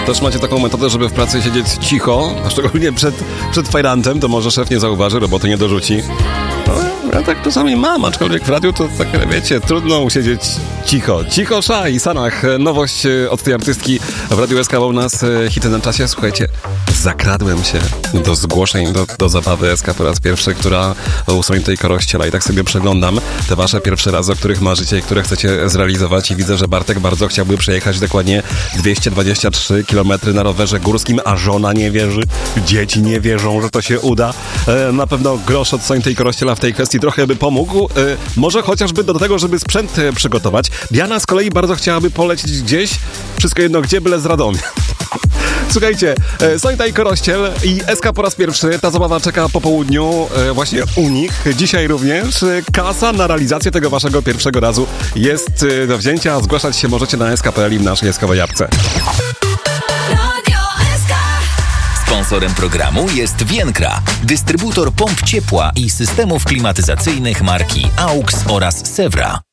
Też macie taką metodę, żeby w pracy siedzieć cicho, a szczególnie przed fajrantem, to może szef nie zauważy, roboty nie dorzuci. No, ja tak czasami mam, aczkolwiek w radiu to tak, wiecie, trudno usiedzieć cicho. Cicho Sza i Sanach. Nowość od tej artystki w Radiu SK u nas. Hity na czasie. Słuchajcie, zakradłem się do zgłoszeń do zabawy SK po raz pierwszy, która u Sonitej Korościela, i tak sobie przeglądam te wasze pierwsze razy, o których marzycie i które chcecie zrealizować, i widzę, że Bartek bardzo chciałby przejechać dokładnie 223 km na rowerze górskim, a żona nie wierzy, dzieci nie wierzą, że to się uda. Na pewno grosz od Sonitej Korościela w tej kwestii trochę by pomógł. Może chociażby do tego, żeby sprzęt przygotować. Diana z kolei bardzo chciałaby polecieć gdzieś, wszystko jedno gdzie, byle z Radomia. Słuchajcie, Sonita i Korościel i SK po raz pierwszy. Ta zabawa czeka po południu właśnie u nich. Dzisiaj również kasa na realizację tego waszego pierwszego razu jest do wzięcia. Zgłaszać się możecie na sk.pl i w naszej SK-owej apce. Sponsorem programu jest Więkra, dystrybutor pomp ciepła i systemów klimatyzacyjnych marki AUX oraz Sewra.